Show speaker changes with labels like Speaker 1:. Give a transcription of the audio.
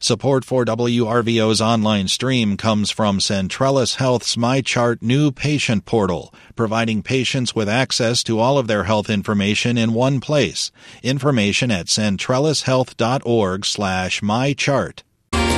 Speaker 1: Support for WRVO's online stream comes from Centrellis Health's MyChart new patient portal, providing patients with access to all of their health information in one place. Information at centrellishealth.org/mychart.